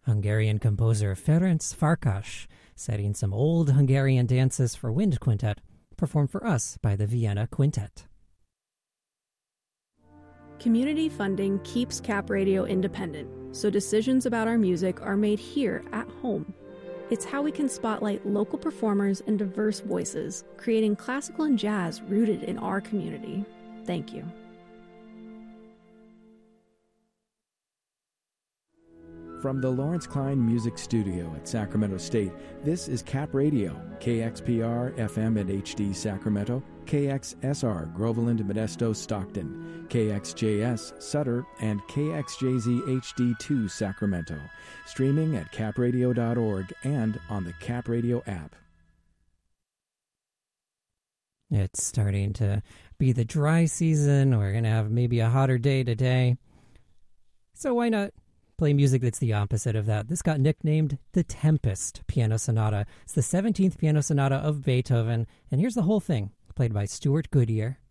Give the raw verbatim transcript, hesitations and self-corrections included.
Hungarian composer Ferenc Farkas, setting some old Hungarian dances for wind quintet, performed for us by the Vienna Quintet. Community funding keeps Cap Radio independent, so decisions about our music are made here at home. It's how we can spotlight local performers and diverse voices, creating classical and jazz rooted in our community. Thank you. From the Lawrence Klein Music Studio at Sacramento State, this is Cap Radio, K X P R F M and H D Sacramento, K X S R Groveland, Modesto, Stockton, K X J S Sutter, and K X J Z H D two Sacramento. Streaming at cap radio dot org and on the Cap Radio app. It's starting to be the dry season. We're going to have maybe a hotter day today. So why not play music that's the opposite of that? This got nicknamed the Tempest Piano Sonata. It's the seventeenth Piano Sonata of Beethoven. And here's the whole thing, played by Stuart Goodyear.